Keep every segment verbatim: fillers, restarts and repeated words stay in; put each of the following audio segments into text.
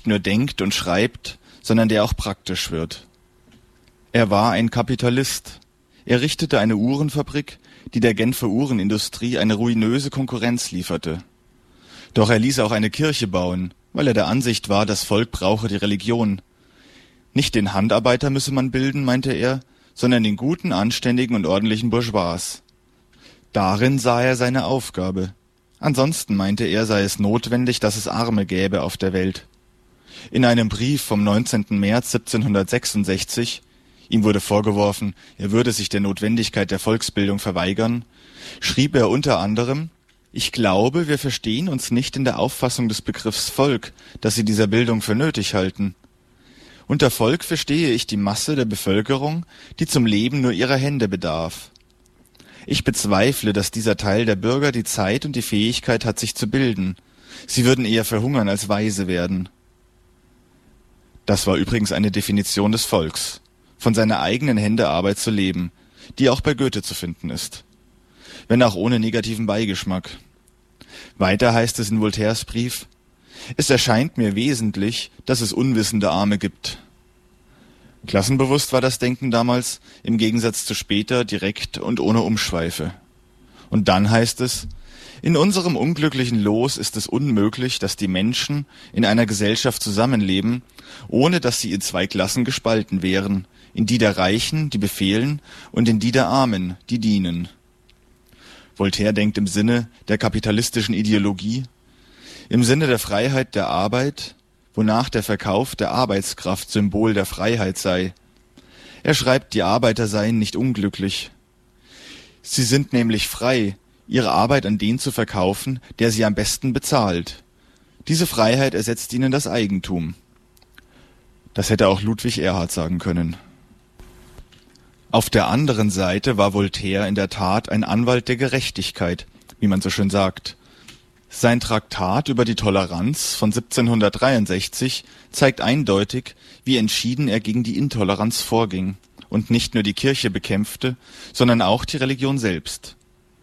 nicht nur denkt und schreibt, sondern der auch praktisch wird. Er war ein Kapitalist. Er richtete eine Uhrenfabrik, die der Genfer Uhrenindustrie eine ruinöse Konkurrenz lieferte. Doch er ließ auch eine Kirche bauen, weil er der Ansicht war, das Volk brauche die Religion. Nicht den Handarbeiter müsse man bilden, meinte er, sondern den guten, anständigen und ordentlichen Bourgeois. Darin sah er seine Aufgabe. Ansonsten, meinte er, sei es notwendig, dass es Arme gäbe auf der Welt. In einem Brief vom neunzehnten März siebzehnhundertsechsundsechzig, ihm wurde vorgeworfen, er würde sich der Notwendigkeit der Volksbildung verweigern, schrieb er unter anderem: Ich glaube, wir verstehen uns nicht in der Auffassung des Begriffs Volk, dass Sie dieser Bildung für nötig halten. Unter Volk verstehe ich die Masse der Bevölkerung, die zum Leben nur ihrer Hände bedarf. Ich bezweifle, dass dieser Teil der Bürger die Zeit und die Fähigkeit hat, sich zu bilden. Sie würden eher verhungern als weise werden. Das war übrigens eine Definition des Volks, von seiner eigenen Hände Arbeit zu leben, die auch bei Goethe zu finden ist, wenn auch ohne negativen Beigeschmack. Weiter heißt es in Voltaires Brief: Es erscheint mir wesentlich, dass es unwissende Arme gibt. Klassenbewusst war das Denken damals, im Gegensatz zu später direkt und ohne Umschweife. Und dann heißt es: In unserem unglücklichen Los ist es unmöglich, dass die Menschen in einer Gesellschaft zusammenleben, ohne dass sie in zwei Klassen gespalten wären, in die der Reichen, die befehlen, und in die der Armen, die dienen. Voltaire denkt im Sinne der kapitalistischen Ideologie, im Sinne der Freiheit der Arbeit, wonach der Verkauf der Arbeitskraft Symbol der Freiheit sei. Er schreibt, die Arbeiter seien nicht unglücklich. Sie sind nämlich frei, ihre Arbeit an den zu verkaufen, der sie am besten bezahlt. Diese Freiheit ersetzt ihnen das Eigentum. Das hätte auch Ludwig Erhard sagen können. Auf der anderen Seite war Voltaire in der Tat ein Anwalt der Gerechtigkeit, wie man so schön sagt. Sein Traktat über die Toleranz von siebzehnhundertdreiundsechzig zeigt eindeutig, wie entschieden er gegen die Intoleranz vorging und nicht nur die Kirche bekämpfte, sondern auch die Religion selbst.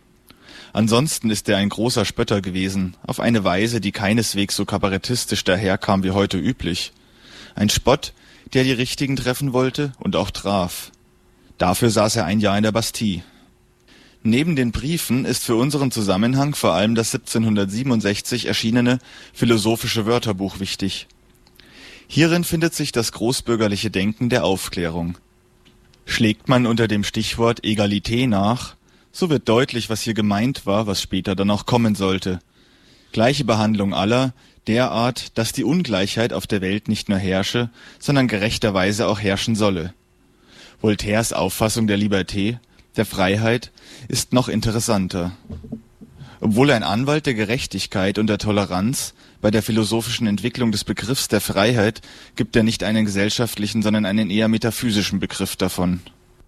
Ansonsten ist er ein großer Spötter gewesen, auf eine Weise, die keineswegs so kabarettistisch daherkam wie heute üblich. Ein Spott, der die Richtigen treffen wollte und auch traf. Dafür saß er ein Jahr in der Bastille. Neben den Briefen ist für unseren Zusammenhang vor allem das siebzehnhundertsiebenundsechzig erschienene Philosophische Wörterbuch wichtig. Hierin findet sich das großbürgerliche Denken der Aufklärung. Schlägt man unter dem Stichwort Egalité nach, so wird deutlich, was hier gemeint war, was später dann auch kommen sollte. Gleiche Behandlung aller, derart, dass die Ungleichheit auf der Welt nicht nur herrsche, sondern gerechterweise auch herrschen solle. Voltaires Auffassung der Liberté, der Freiheit, ist noch interessanter. Obwohl ein Anwalt der Gerechtigkeit und der Toleranz, bei der philosophischen Entwicklung des Begriffs der Freiheit gibt er nicht einen gesellschaftlichen, sondern einen eher metaphysischen Begriff davon.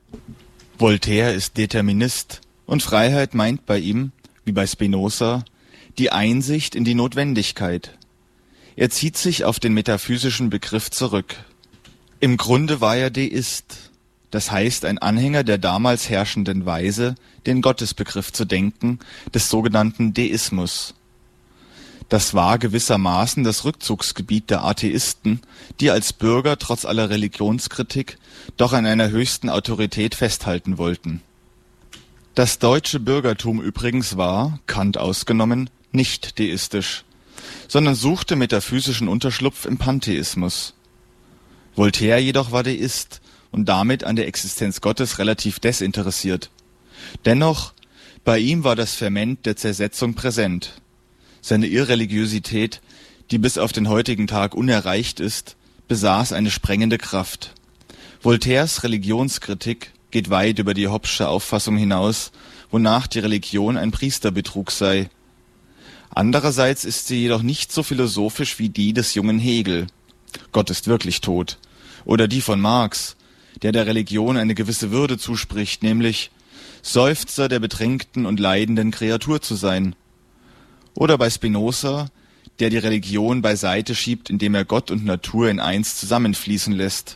Voltaire ist Determinist, und Freiheit meint bei ihm, wie bei Spinoza, die Einsicht in die Notwendigkeit. Er zieht sich auf den metaphysischen Begriff zurück. Im Grunde war er Deist, das heißt ein Anhänger der damals herrschenden Weise, den Gottesbegriff zu denken, des sogenannten Deismus. Das war gewissermaßen das Rückzugsgebiet der Atheisten, die als Bürger trotz aller Religionskritik doch an einer höchsten Autorität festhalten wollten. Das deutsche Bürgertum übrigens war, Kant ausgenommen, nicht deistisch, sondern suchte metaphysischen Unterschlupf im Pantheismus. Voltaire jedoch war Deist und damit an der Existenz Gottes relativ desinteressiert. Dennoch, bei ihm war das Ferment der Zersetzung präsent. Seine Irreligiosität, die bis auf den heutigen Tag unerreicht ist, besaß eine sprengende Kraft. Voltaires Religionskritik geht weit über die Hobbesche Auffassung hinaus, wonach die Religion ein Priesterbetrug sei. Andererseits ist sie jedoch nicht so philosophisch wie die des jungen Hegel, Gott ist wirklich tot, oder die von Marx, der der Religion eine gewisse Würde zuspricht, nämlich Seufzer der bedrängten und leidenden Kreatur zu sein. Oder bei Spinoza, der die Religion beiseite schiebt, indem er Gott und Natur in eins zusammenfließen lässt.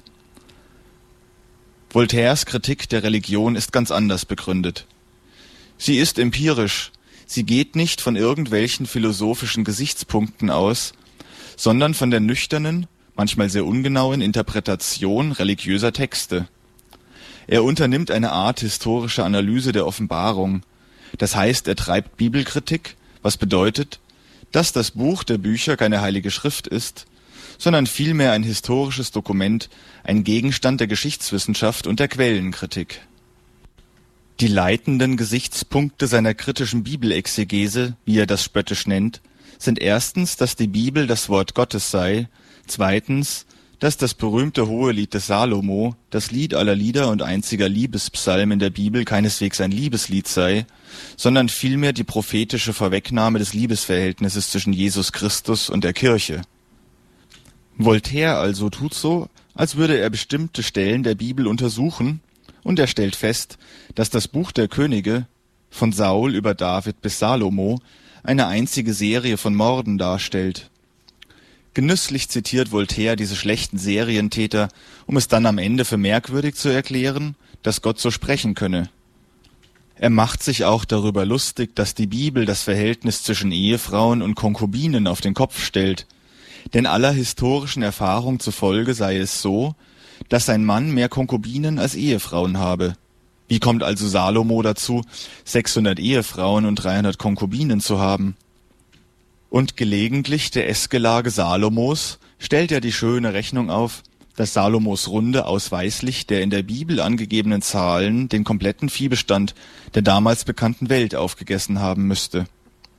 Voltaires Kritik der Religion ist ganz anders begründet. Sie ist empirisch, sie geht nicht von irgendwelchen philosophischen Gesichtspunkten aus, sondern von der nüchternen, manchmal sehr ungenauen Interpretation religiöser Texte. Er unternimmt eine Art historische Analyse der Offenbarung. Das heißt, er treibt Bibelkritik, was bedeutet, dass das Buch der Bücher keine heilige Schrift ist, sondern vielmehr ein historisches Dokument, ein Gegenstand der Geschichtswissenschaft und der Quellenkritik. Die leitenden Gesichtspunkte seiner kritischen Bibelexegese, wie er das spöttisch nennt, sind erstens, dass die Bibel das Wort Gottes sei, zweitens, dass das berühmte Hohelied des Salomo, das Lied aller Lieder und einziger Liebespsalm in der Bibel, keineswegs ein Liebeslied sei, sondern vielmehr die prophetische Vorwegnahme des Liebesverhältnisses zwischen Jesus Christus und der Kirche. Voltaire also tut so, als würde er bestimmte Stellen der Bibel untersuchen, und er stellt fest, dass das Buch der Könige, von Saul über David bis Salomo, eine einzige Serie von Morden darstellt. Genüsslich zitiert Voltaire diese schlechten Serientäter, um es dann am Ende für merkwürdig zu erklären, dass Gott so sprechen könne. Er macht sich auch darüber lustig, dass die Bibel das Verhältnis zwischen Ehefrauen und Konkubinen auf den Kopf stellt, denn aller historischen Erfahrung zufolge sei es so, dass ein Mann mehr Konkubinen als Ehefrauen habe. Wie kommt also Salomo dazu, sechshundert Ehefrauen und dreihundert Konkubinen zu haben? Und gelegentlich der Essgelage Salomos stellt er die schöne Rechnung auf, dass Salomos Runde ausweislich der in der Bibel angegebenen Zahlen den kompletten Viehbestand der damals bekannten Welt aufgegessen haben müsste.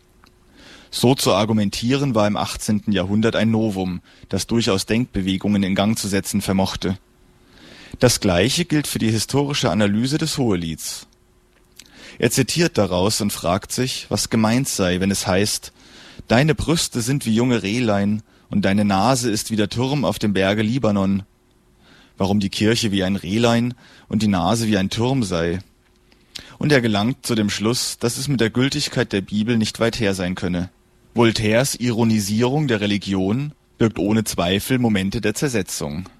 So zu argumentieren war im achtzehnten Jahrhundert ein Novum, das durchaus Denkbewegungen in Gang zu setzen vermochte. Das Gleiche gilt für die historische Analyse des Hohelieds. Er zitiert daraus und fragt sich, was gemeint sei, wenn es heißt: Deine Brüste sind wie junge Rehlein, und deine Nase ist wie der Turm auf dem Berge Libanon. Warum die Kirche wie ein Rehlein und die Nase wie ein Turm sei. Und er gelangt zu dem Schluss, dass es mit der Gültigkeit der Bibel nicht weit her sein könne. Voltaires Ironisierung der Religion birgt ohne Zweifel Momente der Zersetzung.